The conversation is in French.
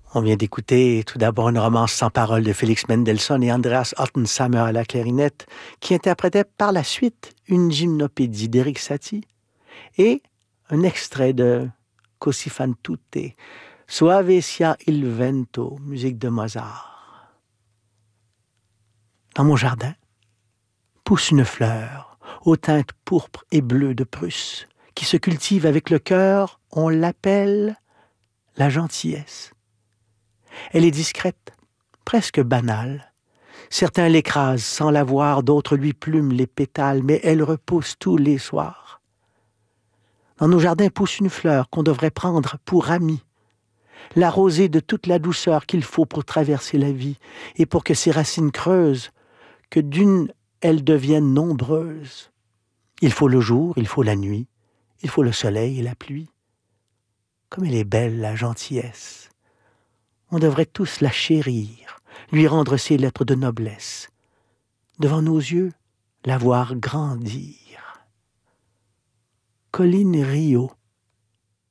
On vient d'écouter tout d'abord une romance sans parole de Félix Mendelssohn et Andreas Ottensamer à la clarinette, qui interprétait par la suite une gymnopédie d'Erik Satie et un extrait de Così fan tutte, Soave sia il vento, musique de Mozart. Dans mon jardin pousse une fleur aux teintes pourpres et bleues de Prusse, qui se cultive avec le cœur, on l'appelle la gentillesse. Elle est discrète, presque banale. Certains l'écrasent sans la voir, d'autres lui plument les pétales, mais elle repousse tous les soirs. Dans nos jardins pousse une fleur qu'on devrait prendre pour amie, la rosée de toute la douceur qu'il faut pour traverser la vie, et pour que ses racines creusent, que d'une elles deviennent nombreuses. Il faut le jour, il faut la nuit, il faut le soleil et la pluie. Comme elle est belle, la gentillesse. On devrait tous la chérir, lui rendre ses lettres de noblesse. Devant nos yeux, la voir grandir. Colline Rio,